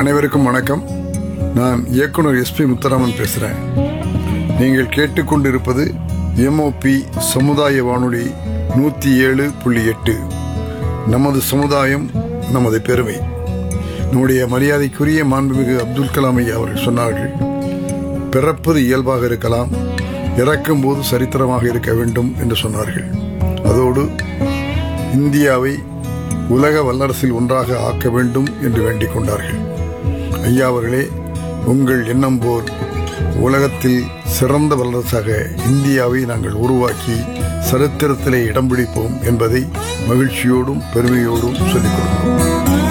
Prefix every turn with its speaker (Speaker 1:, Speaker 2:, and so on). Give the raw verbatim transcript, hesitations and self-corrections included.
Speaker 1: அனைவருக்கும் வணக்கம். நான் இயக்குனர் எஸ் பி முத்துராமன் பேசுகிறேன். நீங்கள் கேட்டுக்கொண்டிருப்பது எம்ஓபி சமுதாய வானொலி நூற்றி ஏழு புள்ளி எட்டு. நமது சமுதாயம் நமது பெருமை. நம்முடைய மரியாதைக்குரிய மாண்புமிகு அப்துல் கலாம் ஐயா அவர்கள் சொன்னார்கள், பிறப்பது இயல்பாக இருக்கலாம், இறக்கும் போது சரித்திரமாக இருக்க வேண்டும் என்று சொன்னார்கள். அதோடு இந்தியாவை உலக வல்லரசில் ஒன்றாக ஆக்க வேண்டும் என்று வேண்டிக் கொண்டார்கள். ஐயா அவர்களே, உங்கள் எண்ணம் போல் உலகத்தில் சிறந்த வல்லரசாக இந்தியாவை நாங்கள் உருவாக்கி சரித்திரத்திலே இடம் பிடிப்போம் என்பதை மகிழ்ச்சியோடும் பெருமையோடும் சொல்லிக் கொடுக்கிறோம்.